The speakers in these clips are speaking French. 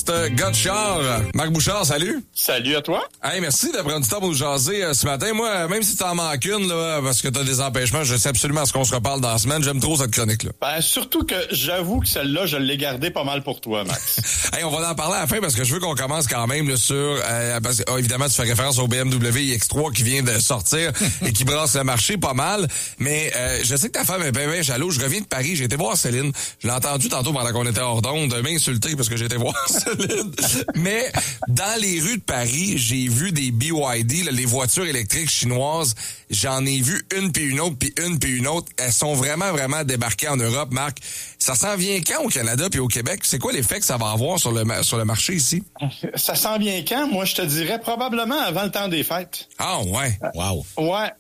gars de char. Marc Bouchard, salut. Salut à toi. Hey, merci de prendre du temps pour nous jaser ce matin. Moi, même si t'en manques une, là, parce que t'as des empêchements, je sais absolument ce qu'on se reparle dans la semaine. J'aime trop cette chronique-là. Ben, surtout que j'avoue que celle-là, je l'ai gardée pas mal pour toi, Max. Hey, on va en parler à la fin parce que je veux qu'on commence quand même là, sur... parce que, évidemment, tu fais référence au BMW iX3 qui vient de sortir et qui brasse le marché pas mal. Mais je sais que ta femme est bien jaloux. Je reviens de Paris. J'ai été voir Céline. Je l'ai entendu tantôt pendant qu'on était hors d'onde m'insulter parce que j'ai été voir Céline. Mais dans les rues de Paris, j'ai vu des BYD, là, les voitures électriques chinoises. J'en ai vu une puis une autre, puis une puis une autre. Elles sont vraiment débarquées en Europe, Marc. Ça s'en vient quand au Canada puis au Québec? C'est quoi l'effet que ça va avoir sur le marché ici? Ça s'en vient quand? Moi, je te dirais probablement avant le temps des fêtes. Ah ouais, wow. Ouais,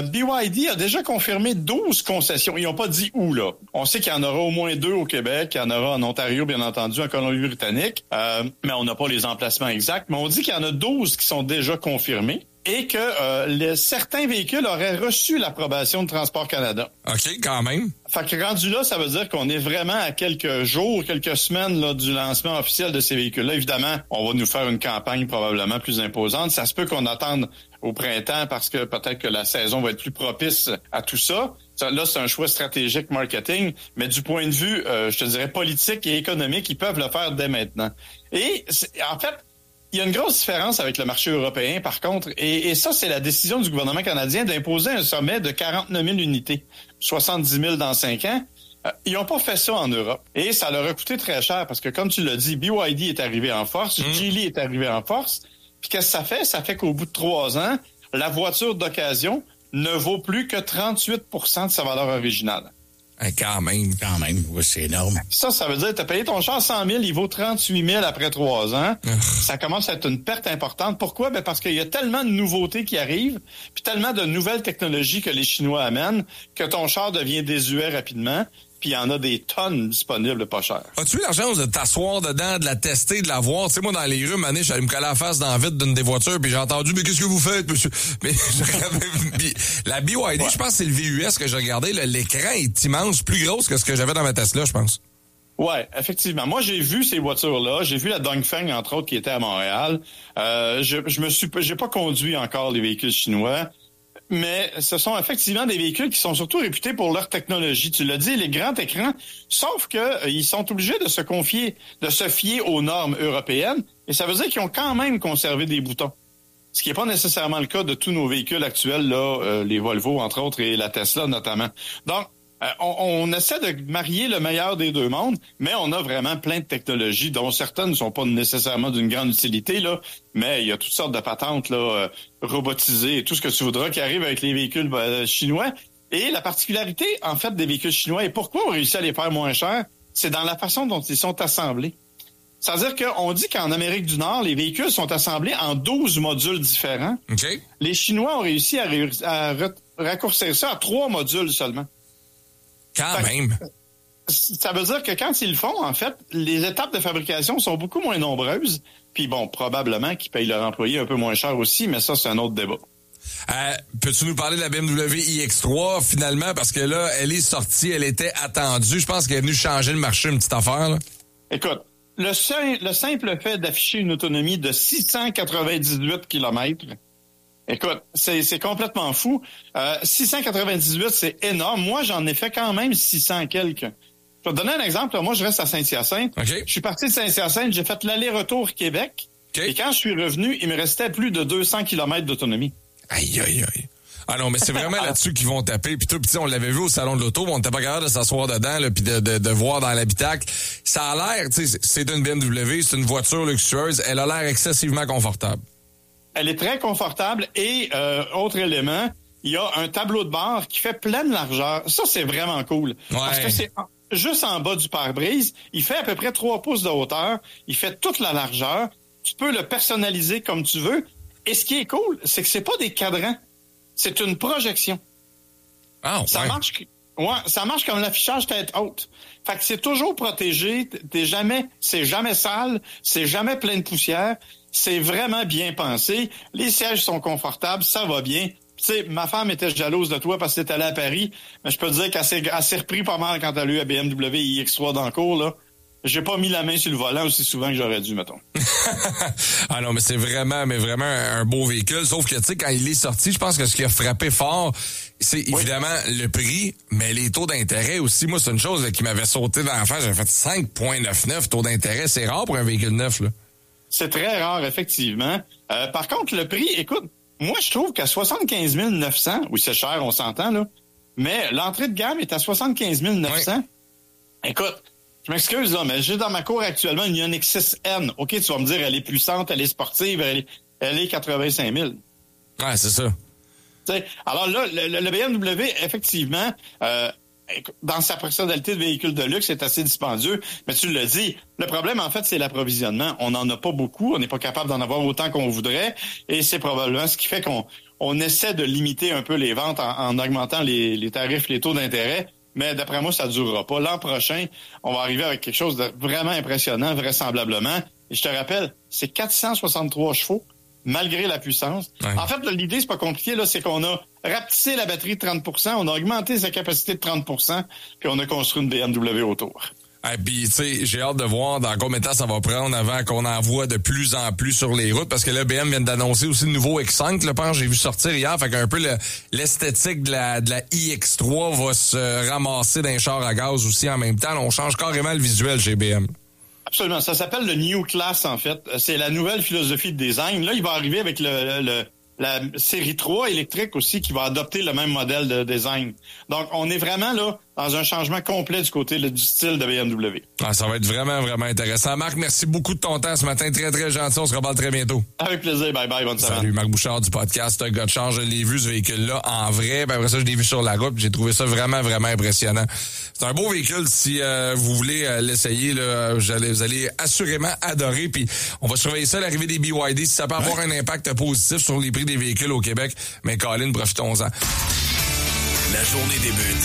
BYD a déjà confirmé 12 concessions. Ils n'ont pas dit où, là. On sait qu'il y en aura au moins 2 au Québec, il y en aura en Ontario, bien entendu, en Colombie-Britannique, mais on n'a pas les emplacements exacts. Mais on dit qu'il y en a 12 qui sont déjà confirmés et que certains véhicules auraient reçu l'approbation de Transport Canada. OK, quand même. Fait que rendu là, ça veut dire qu'on est vraiment à quelques jours, quelques semaines là, du lancement officiel de ces véhicules-là. Évidemment, on va nous faire une campagne probablement plus imposante. Ça se peut qu'on attende au printemps parce que peut-être que la saison va être plus propice à tout ça. Là, c'est un choix stratégique marketing, mais du point de vue, je te dirais, politique et économique, ils peuvent le faire dès maintenant. Et en fait, il y a une grosse différence avec le marché européen, par contre, et ça, c'est la décision du gouvernement canadien d'imposer un sommet de 49 000 unités, 70 000 dans 5 ans. Ils n'ont pas fait ça en Europe. Et ça leur a coûté très cher parce que, comme tu l'as dit, BYD est arrivé en force, Geely est arrivé en force. Puis qu'est-ce que ça fait? Ça fait qu'au bout de 3 ans, la voiture d'occasion ne vaut plus que 38 % de sa valeur originale. Quand même. Oui, c'est énorme. Ça veut dire que tu as payé ton char 100 000, il vaut 38 000 après 3 ans. Ça commence à être une perte importante. Pourquoi? Ben parce qu'il y a tellement de nouveautés qui arrivent, puis tellement de nouvelles technologies que les Chinois amènent, que ton char devient désuet rapidement. Puis il y en a des tonnes disponibles pas chères. As-tu eu la chance de t'asseoir dedans, de la tester, de la voir? Tu sais, moi, dans les rues, mané, j'allais me coller la face dans le vide d'une des voitures, puis j'ai entendu, mais qu'est-ce que vous faites, monsieur? Mais la BYD, je pense que c'est le VUS que j'ai regardé, l'écran est immense, plus grosse que ce que j'avais dans ma Tesla, je pense. Ouais, effectivement. Moi, j'ai vu ces voitures-là. J'ai vu la Dongfeng, entre autres, qui était à Montréal. J'ai pas conduit encore les véhicules chinois. Mais ce sont effectivement des véhicules qui sont surtout réputés pour leur technologie. Tu l'as dit, les grands écrans, sauf que ils sont obligés de se fier aux normes européennes. Et ça veut dire qu'ils ont quand même conservé des boutons. Ce qui n'est pas nécessairement le cas de tous nos véhicules actuels, là, les Volvo, entre autres, et la Tesla notamment. Donc, on essaie de marier le meilleur des deux mondes, mais on a vraiment plein de technologies dont certaines ne sont pas nécessairement d'une grande utilité, là, mais il y a toutes sortes de patentes là, robotisées et tout ce que tu voudras qui arrivent avec les véhicules chinois. Et la particularité, en fait, des véhicules chinois, et pourquoi on réussit à les faire moins chers, c'est dans la façon dont ils sont assemblés. C'est-à-dire qu'on dit qu'en Amérique du Nord, les véhicules sont assemblés en 12 modules différents. Okay. Les Chinois ont réussi à raccourcir ça à 3 modules seulement. Quand même. Ça veut dire que quand ils le font, en fait, les étapes de fabrication sont beaucoup moins nombreuses. Puis bon, probablement qu'ils payent leurs employés un peu moins cher aussi, mais ça, c'est un autre débat. Peux-tu nous parler de la BMW iX3 finalement? Parce que là, elle est sortie, elle était attendue. Je pense qu'elle est venue changer le marché, une petite affaire, là. Écoute, le simple fait d'afficher une autonomie de 698 km... Écoute, c'est complètement fou. 698, c'est énorme. Moi, j'en ai fait quand même 600 quelques. Je vais te donner un exemple. Moi, je reste à Saint-Hyacinthe. Okay. Je suis parti de Saint-Hyacinthe, j'ai fait l'aller-retour Québec. Okay. Et quand je suis revenu, il me restait plus de 200 km d'autonomie. Aïe. Ah non, mais c'est vraiment là-dessus qu'ils vont taper. Puis on l'avait vu au salon de l'auto, on n'était pas capable de s'asseoir dedans, là, puis de voir dans l'habitacle. Ça a l'air, tu sais, c'est une BMW, c'est une voiture luxueuse. Elle a l'air excessivement confortable. Elle est très confortable et, autre élément, il y a un tableau de bord qui fait pleine largeur. Ça, c'est vraiment cool. Ouais. Parce que c'est juste en bas du pare-brise. Il fait à peu près 3 pouces de hauteur. Il fait toute la largeur. Tu peux le personnaliser comme tu veux. Et ce qui est cool, c'est que c'est pas des cadrans. C'est une projection. Oh, ça marche comme l'affichage tête haute. Fait que c'est toujours protégé. C'est jamais sale. C'est jamais plein de poussière. C'est vraiment bien pensé. Les sièges sont confortables, ça va bien. Tu sais, ma femme était jalouse de toi parce que t'es allé à Paris, mais je peux te dire qu'elle s'est repris pas mal quand elle a eu la BMW iX3 dans le cours, là. j'ai pas mis la main sur le volant aussi souvent que j'aurais dû, mettons. Ah non, mais c'est vraiment un beau véhicule. Sauf que, tu sais, quand il est sorti, je pense que ce qui a frappé fort, c'est évidemment le prix, mais les taux d'intérêt aussi. Moi, c'est une chose là, qui m'avait sauté dans la face. J'avais fait 5,99 taux d'intérrêt. C'est rare pour un véhicule neuf, là. C'est très rare, effectivement. Par contre, le prix, écoute, moi, je trouve qu'à 75 900, oui, c'est cher, on s'entend, là, mais l'entrée de gamme est à 75 900. Oui. Écoute, je m'excuse, là, mais j'ai dans ma cour actuellement une Ioniq 6N. OK, tu vas me dire, elle est puissante, elle est sportive, elle est 85 000. Ouais, c'est ça. T'sais, alors là, le BMW, effectivement, dans sa personnalité de véhicule de luxe, c'est assez dispendieux. Mais tu l'as dit, le problème, en fait, c'est l'approvisionnement. On n'en a pas beaucoup. On n'est pas capable d'en avoir autant qu'on voudrait. Et c'est probablement ce qui fait qu'on essaie de limiter un peu les ventes en augmentant les tarifs, les taux d'intérêt. Mais d'après moi, ça ne durera pas. L'an prochain, on va arriver avec quelque chose de vraiment impressionnant, vraisemblablement. Et je te rappelle, c'est 463 chevaux. Malgré la puissance. Ouais. En fait, l'idée, c'est pas compliqué, là, c'est qu'on a rapetissé la batterie de 30%, on a augmenté sa capacité de 30%, puis on a construit une BMW autour. Et puis, tu sais, j'ai hâte de voir dans combien de temps ça va prendre avant qu'on en voit de plus en plus sur les routes, parce que là, BM vient d'annoncer aussi le nouveau X5, je pense, j'ai vu sortir hier, fait qu'un peu l'esthétique de la iX3 va se ramasser d'un char à gaz aussi en même temps. Là, on change carrément le visuel chez BM. Absolument. Ça s'appelle le New Class, en fait. C'est la nouvelle philosophie de design. Là, il va arriver avec la série 3 électrique aussi qui va adopter le même modèle de design. Donc, on est vraiment là dans un changement complet du côté du style de BMW. Ah, ça va être vraiment, vraiment intéressant. Marc, merci beaucoup de ton temps ce matin. Très, très gentil. On se reparle très bientôt. Avec plaisir. Bye bye. Bonne semaine. Salut, Marc Bouchard du podcast Gars de Char. Je l'ai vu, ce véhicule-là, en vrai. Ben, après ça, je l'ai vu sur la route. J'ai trouvé ça vraiment, vraiment impressionnant. C'est un beau véhicule. Si vous voulez l'essayer, là, vous allez assurément adorer. Puis, on va surveiller ça, l'arrivée des BYD. Si ça peut avoir un impact positif sur les prix des véhicules au Québec, mais Colin, profitons-en. La journée débute